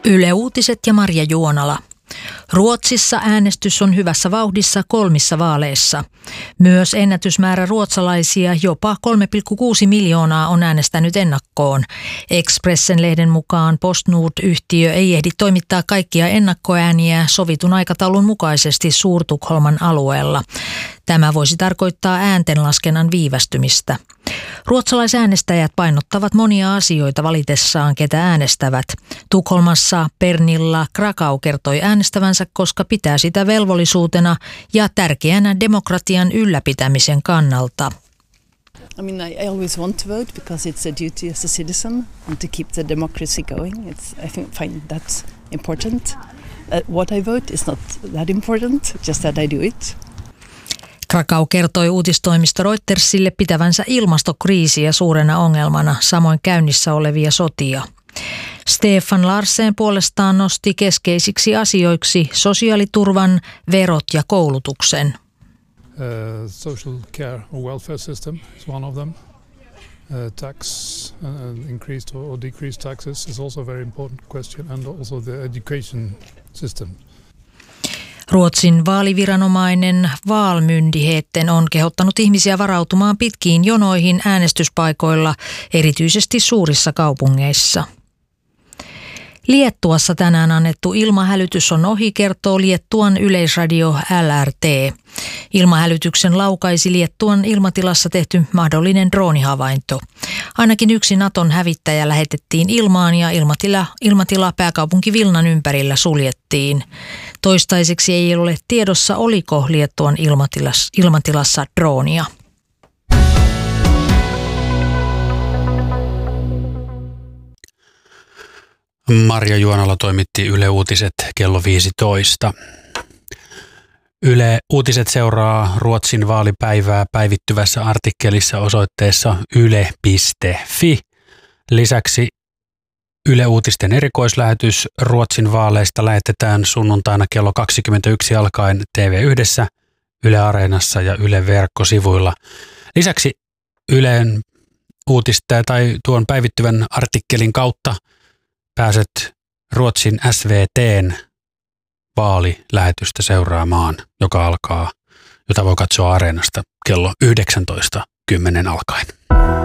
Yle Uutiset ja Marja Juonala. Ruotsissa äänestys on hyvässä vauhdissa 3 vaaleissa. Myös ennätysmäärä ruotsalaisia, jopa 3,6 miljoonaa, on äänestänyt ennakkoon. Expressen-lehden mukaan PostNord-yhtiö ei ehdi toimittaa kaikkia ennakkoääniä sovitun aikataulun mukaisesti Suur-Tukholman alueella. Tämä voisi tarkoittaa ääntenlaskennan viivästymistä. Ruotsalaisäänestäjät painottavat monia asioita valitessaan, ketä äänestävät. Tukholmassa Pernilla Krakau kertoi äänestävänsä, koska pitää sitä velvollisuutena ja tärkeänä demokratian ylläpitämisen kannalta. I mean, I always want to vote because it's a duty as a citizen and to keep the democracy going. I find that's important. What I vote is not that important, just that I do it. Krakau kertoi uutistoimisto Reutersille pitävänsä ilmastokriisiä suurena ongelmana, samoin käynnissä olevia sotia. Stefan Larsen puolestaan nosti keskeisiksi asioiksi sosiaaliturvan, verot ja koulutuksen. Social care or welfare system is one of them. Tax increased or decreased taxes is also a very important question, and also the education system. Ruotsin vaaliviranomainen Valmyndigheten on kehottanut ihmisiä varautumaan pitkiin jonoihin äänestyspaikoilla, erityisesti suurissa kaupungeissa. Liettuassa tänään annettu ilmahälytys on ohi, kertoo Liettuan yleisradio LRT. Ilmahälytyksen laukaisi Liettuan ilmatilassa tehty mahdollinen droonihavainto. Ainakin yksi Naton hävittäjä lähetettiin ilmaan ja ilmatila pääkaupunki Vilnan ympärillä suljettiin. Toistaiseksi ei ole tiedossa, oliko Liettuan ilmatilassa droonia. Marja Juonala toimitti Yle Uutiset kello 15. Yle Uutiset seuraa Ruotsin vaalipäivää päivittyvässä artikkelissa osoitteessa yle.fi. Lisäksi Yle Uutisten erikoislähetys Ruotsin vaaleista lähetetään sunnuntaina kello 21 alkaen TV1, Yle Areenassa ja Yle verkkosivuilla. Lisäksi Ylen uutista tai tuon päivittyvän artikkelin kautta pääset Ruotsin SVT:n vaalilähetystä seuraamaan, jota voi katsoa Areenasta kello 19:10 alkaen.